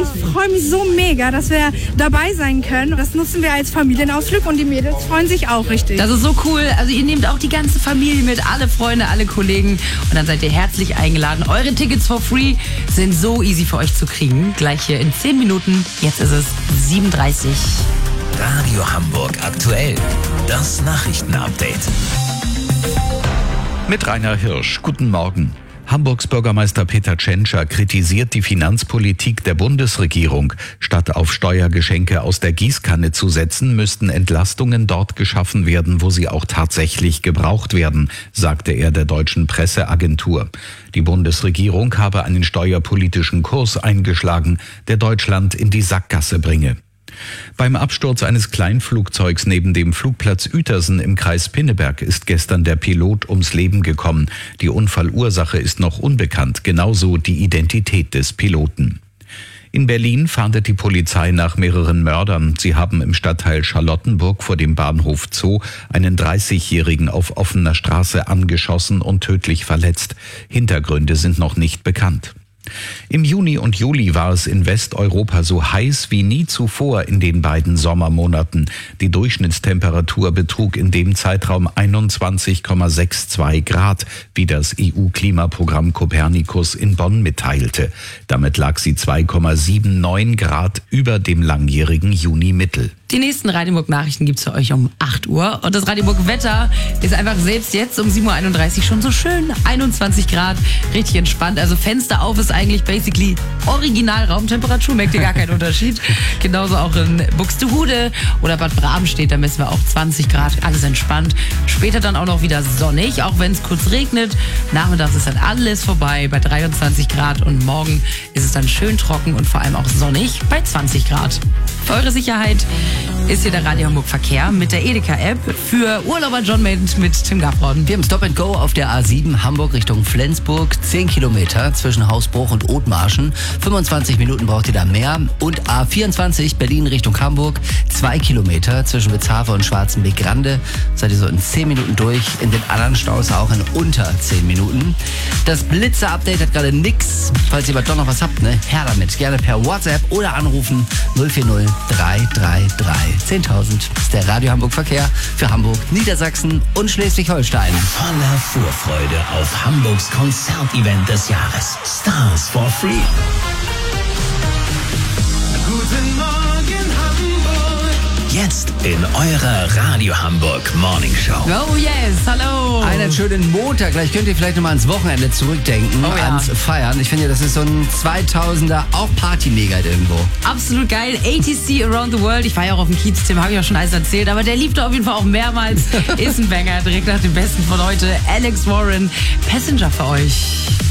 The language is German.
ich freue mich so mega, dass wir dabei sein können. Das nutzen wir als Familienausflug und die Mädels freuen sich auch richtig. Das ist so cool. Also ihr nehmt auch die ganze Familie mit, alle Freunde, alle Kollegen und dann seid ihr herzlich eingeladen. Eure Tickets for free sind so easy für euch zu kriegen. Gleich hier in 10 Minuten. Jetzt ist es 7:30. Radio Hamburg aktuell. Das Nachrichtenupdate. Mit Rainer Hirsch. Guten Morgen. Hamburgs Bürgermeister Peter Tschentscher kritisiert die Finanzpolitik der Bundesregierung. Statt auf Steuergeschenke aus der Gießkanne zu setzen, müssten Entlastungen dort geschaffen werden, wo sie auch tatsächlich gebraucht werden, sagte er der deutschen Presseagentur. Die Bundesregierung habe einen steuerpolitischen Kurs eingeschlagen, der Deutschland in die Sackgasse bringe. Beim Absturz eines Kleinflugzeugs neben dem Flugplatz Uetersen im Kreis Pinneberg ist gestern der Pilot ums Leben gekommen. Die Unfallursache ist noch unbekannt, genauso die Identität des Piloten. In Berlin fahndet die Polizei nach mehreren Mördern. Sie haben im Stadtteil Charlottenburg vor dem Bahnhof Zoo einen 30-Jährigen auf offener Straße angeschossen und tödlich verletzt. Hintergründe sind noch nicht bekannt. Im Juni und Juli war es in Westeuropa so heiß wie nie zuvor in den beiden Sommermonaten. Die Durchschnittstemperatur betrug in dem Zeitraum 21,62 Grad, wie das EU-Klimaprogramm Copernicus in Bonn mitteilte. Damit lag sie 2,79 Grad über dem langjährigen Juni-Mittel. Die nächsten Radioburg-Nachrichten gibt's für euch um 8 Uhr. Und das Radioburg-Wetter ist einfach selbst jetzt um 7:31 Uhr schon so schön. 21 Grad, richtig entspannt. Also Fenster auf ist eigentlich basically Original-Raumtemperatur. Merkt ihr gar keinen Unterschied. Genauso auch in Buxtehude oder Bad Bramstedt, da messen wir auch 20 Grad. Alles entspannt. Später dann auch noch wieder sonnig, auch wenn es kurz regnet. Nachmittags ist dann alles vorbei bei 23 Grad. Und morgen ist es dann schön trocken und vor allem auch sonnig bei 20 Grad. Für eure Sicherheit ist hier der Radio Hamburg Verkehr mit der Edeka-App. Für Urlauber John Maiden mit Tim Gaffron. Wir haben Stop and Go auf der A7 Hamburg Richtung Flensburg. 10 Kilometer zwischen Hausbruch und Othmarschen. 25 Minuten braucht ihr da mehr. Und A24 Berlin Richtung Hamburg. 2 Kilometer zwischen Witzhafe und Schwarzenbeck-Grande. Seid ihr so in 10 Minuten durch. In den anderen Staus auch in unter 10 Minuten. Das Blitzer-Update hat gerade nix. Falls ihr aber doch noch was habt, ne? Her damit. Gerne per WhatsApp oder anrufen 040 333 10.000 ist der Radio Hamburg Verkehr für Hamburg, Niedersachsen und Schleswig-Holstein. Voller Vorfreude auf Hamburgs Konzertevent des Jahres. Stars for Free. Guten Morgen Hamburg. Jetzt in eurer Radio Hamburg Morning Show. Oh yes, hallo. Einen schönen Montag. Gleich könnt ihr vielleicht nochmal ans Wochenende zurückdenken, ans Feiern. Ich finde, das ist so ein 2000er, auch Party-Mega irgendwo. Absolut geil. ATC Around the World. Ich war ja auch auf dem Kiez, Tim, habe ich auch schon alles erzählt. Aber der lief da auf jeden Fall auch mehrmals. Ist ein Banger. Direkt nach dem Besten von heute. Alex Warren. Passenger für euch.